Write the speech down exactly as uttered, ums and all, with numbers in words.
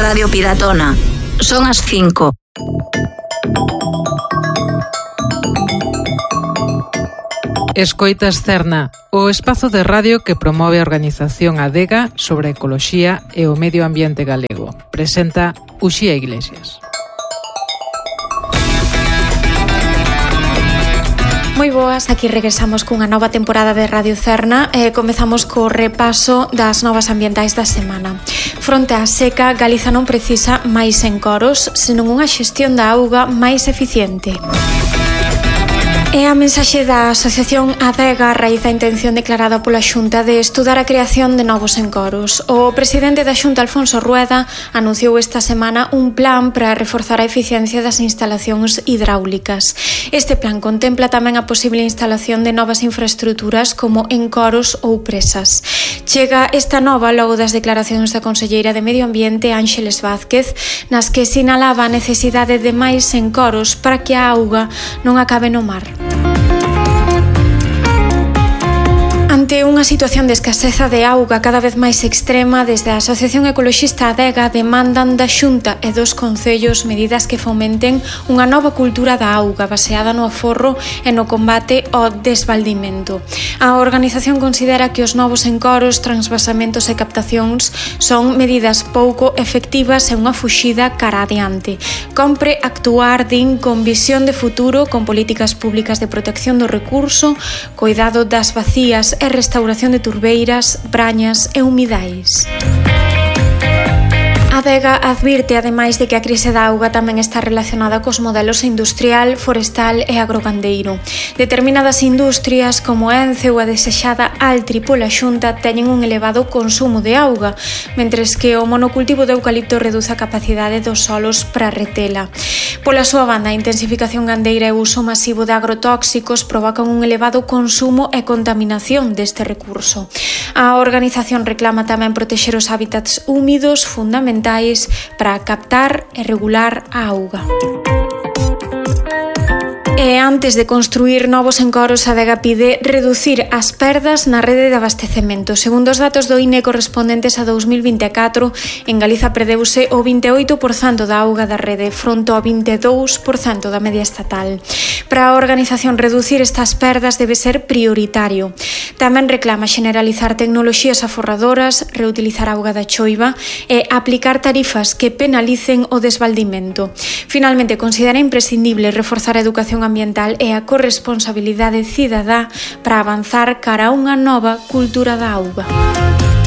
Radio Piratona. Son as cinco. Escoitas Cerna, o espazo de radio que promove a organización Adega sobre a ecoloxía e o medio ambiente galego. Presenta Uxía Iglesias. Moi boas, aquí regresamos cunha nova temporada de Radio Cerna e comezamos co repaso das novas ambientais da semana. Fronte á seca, Galiza non precisa máis encoros, senón unha xestión da auga máis eficiente. É a mensaxe da Asociación Adega a raíz da intención declarada pola Xunta de estudar a creación de novos encoros. O presidente da Xunta, Alfonso Rueda, anunciou esta semana un plan para reforzar a eficiencia das instalacións hidráulicas. Este plan contempla tamén a posible instalación de novas infraestruturas como encoros ou presas. Chega esta nova logo das declaracións da conselleira de Medio Ambiente, Ánxeles Vázquez, nas que sinalaba a necesidade de máis encoros para que a auga non acabe no mar. Ante unha situación de escaseza de auga cada vez máis extrema, desde a Asociación Ecoloxista Adega demandan da Xunta e dos concellos medidas que fomenten unha nova cultura da auga baseada no aforro e no combate ao desvaldimento. A organización considera que os novos encoros, transvasamentos e captacións son medidas pouco efectivas e unha fuxida cara adiante. Compre actuar, din, con visión de futuro, con políticas públicas de protección do recurso, cuidado das vacías e restauración de turbeiras, brañas e humidais. A Adega advirte, ademais, de que a crise da auga tamén está relacionada cos modelos industrial, forestal e agrogandeiro. Determinadas industrias, como Ence ou a desexada Altri pola Xunta, teñen un elevado consumo de auga, mentres que o monocultivo de eucalipto reduce a capacidade dos solos para retela. Pola súa banda, a intensificación gandeira e o uso masivo de agrotóxicos provocan un elevado consumo e contaminación deste recurso. A organización reclama tamén protexer os hábitats húmidos fundamentais para captar e regular a auga. E antes de construir novos encoros, a Adega pide reducir as perdas na rede de abastecemento. Segundo os datos do I N E correspondentes a dous mil vinte e catro, en Galiza perdeuse o vinte e oito por cento da auga da rede, fronte ao vinte e dous por cento da media estatal. Para a organización, reducir estas perdas debe ser prioritario. Tamén reclama generalizar tecnoloxías aforradoras, reutilizar a auga da choiva e aplicar tarifas que penalicen o desvaldimento. Finalmente, considera imprescindible reforzar a educación ambiental e a corresponsabilidade cidadá para avanzar cara a unha nova cultura da auga.